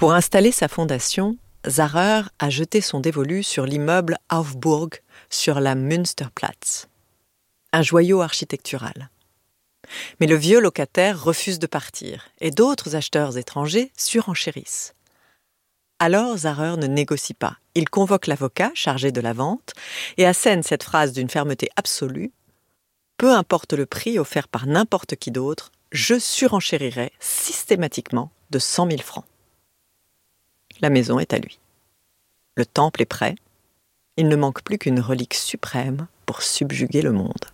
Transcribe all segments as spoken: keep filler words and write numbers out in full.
Pour installer sa fondation, Zarer a jeté son dévolu sur l'immeuble Aufburg sur la Münsterplatz. Un joyau architectural. Mais le vieux locataire refuse de partir et d'autres acheteurs étrangers surenchérissent. Alors Zarer ne négocie pas. Il convoque l'avocat chargé de la vente et assène cette phrase d'une fermeté absolue. Peu importe le prix offert par n'importe qui d'autre, je surenchérirai systématiquement de cent mille francs. La maison est à lui. Le temple est prêt. Il ne manque plus qu'une relique suprême pour subjuguer le monde.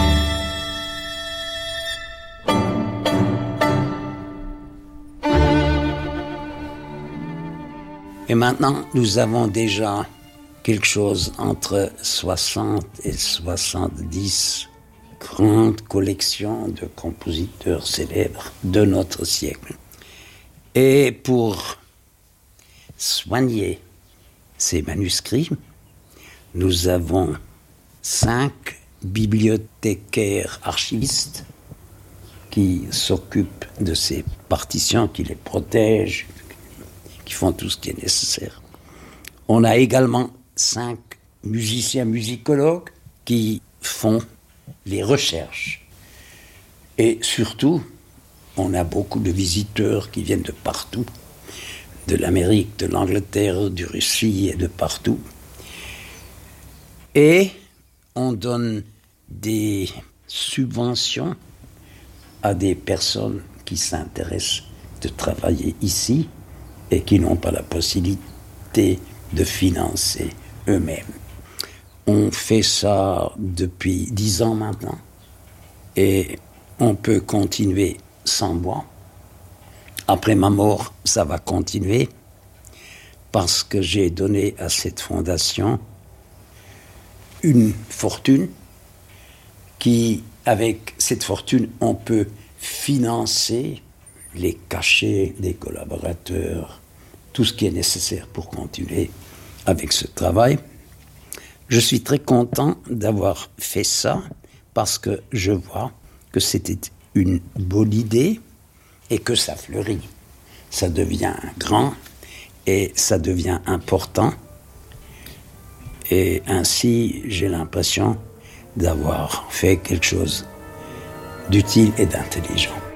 Et maintenant, nous avons déjà quelque chose entre soixante et soixante-dix grandes collections de compositeurs célèbres de notre siècle. Et pour soigner ces manuscrits, nous avons cinq bibliothécaires archivistes qui s'occupent de ces partitions, qui les protègent, qui font tout ce qui est nécessaire. On a également cinq musiciens musicologues qui font les recherches. Et surtout, on a beaucoup de visiteurs qui viennent de partout, de l'Amérique, de l'Angleterre, de Russie et de partout. Et on donne des subventions à des personnes qui s'intéressent de travailler ici et qui n'ont pas la possibilité de financer eux-mêmes. On fait ça depuis dix ans maintenant et on peut continuer sans moi. Après ma mort, ça va continuer parce que j'ai donné à cette fondation une fortune qui, avec cette fortune, on peut financer les cachets des collaborateurs, tout ce qui est nécessaire pour continuer avec ce travail. Je suis très content d'avoir fait ça parce que je vois que c'était une bonne idée et que ça fleurit. Ça devient grand et ça devient important. Et ainsi, j'ai l'impression d'avoir fait quelque chose d'utile et d'intelligent.